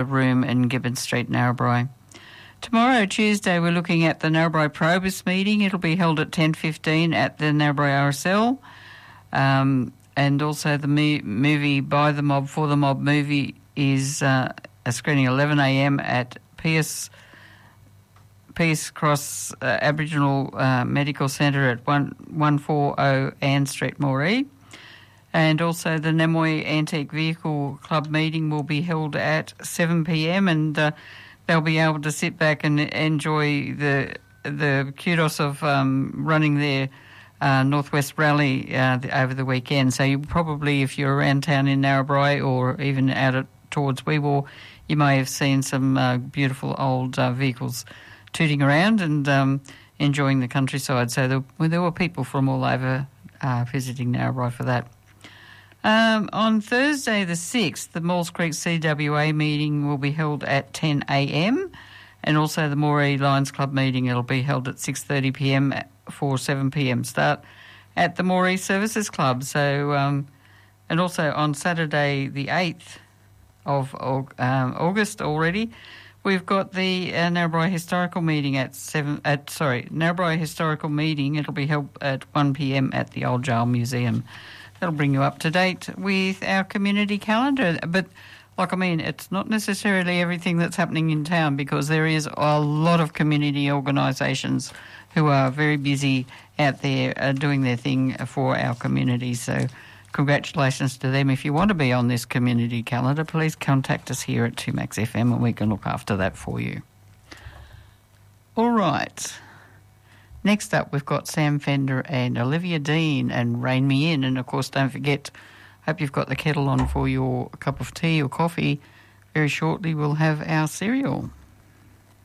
room in Gibbon Street, Narrabri. Tomorrow, Tuesday, we're looking at the Narrabri Probus meeting. It'll be held at 10:15 at the Narrabri RSL. And also the movie By the Mob, For the Mob movie is a screening 11 a.m. at Pierce Cross Aboriginal Medical Centre at 140 Ann Street, Moree. And also the Namoi Antique Vehicle Club meeting will be held at 7 p.m. and they'll be able to sit back and enjoy the kudos of running their Northwest Rally over the weekend. So you probably, if you're around town in Narrabri or even out towards Weewar, you may have seen some beautiful old vehicles tooting around and enjoying the countryside. So there were people from all over visiting Narrabri for that. On Thursday the 6th, the Maules Creek CWA meeting will be held at 10 a.m. and also the Moree Lions Club meeting, it'll be held at 6:30 p.m. for 7 p.m. start at the Moree Services Club. So, and also on Saturday the 8th of August already, we've got the Narrabri Historical meeting Narrabri Historical meeting. It'll be held at 1 p.m. at the Old Jail Museum. That'll bring you up to date with our community calendar. But, it's not necessarily everything that's happening in town because there is a lot of community organisations who are very busy out there doing their thing for our community. So congratulations to them. If you want to be on this community calendar, please contact us here at 2Max FM and we can look after that for you. All right. Next up, we've got Sam Fender and Olivia Dean and Rain Me In. And, of course, don't forget, hope you've got the kettle on for your cup of tea or coffee. Very shortly, we'll have our cereal.